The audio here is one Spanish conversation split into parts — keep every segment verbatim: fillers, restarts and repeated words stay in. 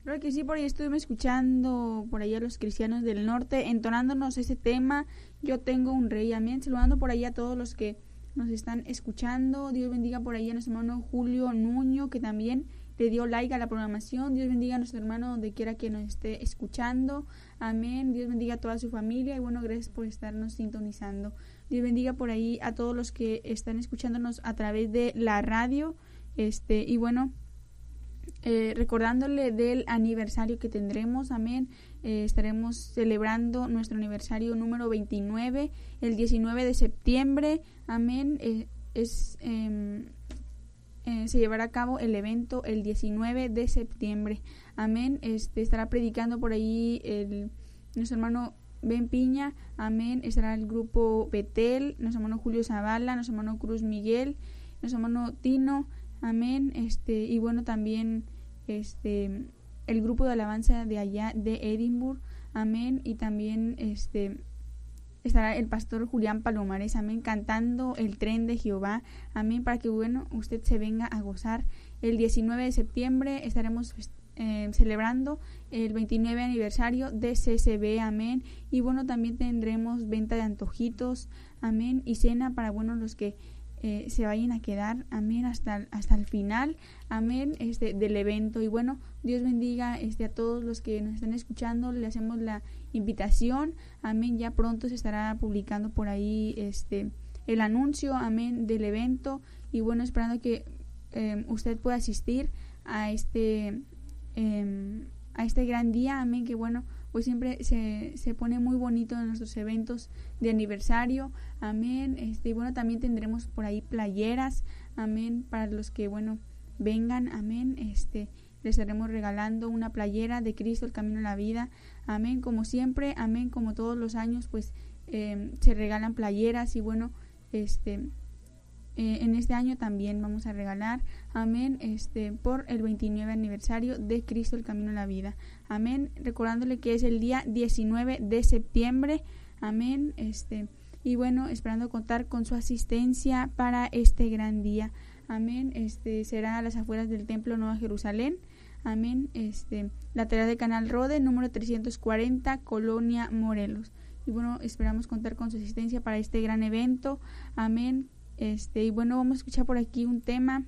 Claro que sí, por ahí estuvimos escuchando por ahí a los cristianos del norte, entonándonos ese tema, Yo tengo un rey, amén, saludando por ahí a todos los que nos están escuchando. Dios bendiga por ahí a nuestro hermano Julio Nuño, que también le dio like a la programación. Dios bendiga a nuestro hermano donde quiera que nos esté escuchando, amén. Dios bendiga a toda su familia y bueno, gracias por estarnos sintonizando. Dios bendiga por ahí a todos los que están escuchándonos a través de la radio, este y bueno, Eh, recordándole del aniversario que tendremos, amén. Eh, estaremos celebrando nuestro aniversario número veintinueve, el diecinueve de septiembre, amén. Eh, es eh, eh, se llevará a cabo el evento el diecinueve de septiembre, amén. Este estará predicando por ahí el nuestro hermano Ben Piña, amén. Estará el grupo Betel, nuestro hermano Julio Zavala, nuestro hermano Cruz Miguel, nuestro hermano Tino, amén. Este y bueno, también este el grupo de alabanza de allá de Edimburgo, amén. Y también este estará el pastor Julián Palomares, amén, cantando el tren de Jehová, amén, para que bueno, usted se venga a gozar. El diecinueve de septiembre estaremos eh, celebrando el veintinueve aniversario de C C B, amén. Y bueno, también tendremos venta de antojitos, amén, y cena para bueno los que Eh, se vayan a quedar, amén, hasta, hasta el final, amén, este, del evento. Y bueno, Dios bendiga este, a todos los que nos están escuchando, le hacemos la invitación, amén. Ya pronto se estará publicando por ahí este el anuncio, amén, del evento. Y bueno, esperando que eh, usted pueda asistir a este eh, a este gran día, amén, que bueno, pues siempre se, se pone muy bonito en nuestros eventos de aniversario, amén. Este, y bueno, también tendremos por ahí playeras, amén, para los que, bueno, vengan, amén. Este, les estaremos regalando una playera de Cristo, el camino a la vida, amén, como siempre, amén, como todos los años, pues eh, se regalan playeras y bueno, este... Eh, en este año también vamos a regalar, amén, este por el veintinueve aniversario de Cristo el Camino a la Vida, amén, recordándole que es el día diecinueve de septiembre, amén, este y bueno, esperando contar con su asistencia para este gran día, amén. Este será a las afueras del Templo Nueva Jerusalén, amén, este lateral de Canal Rode, número trescientos cuarenta, Colonia Morelos. Y bueno, esperamos contar con su asistencia para este gran evento, amén. Este, y bueno, vamos a escuchar por aquí un tema.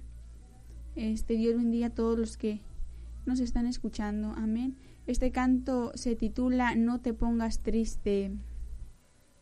Este, Dios bendiga a todos los que nos están escuchando, amén. Este canto se titula No te pongas triste.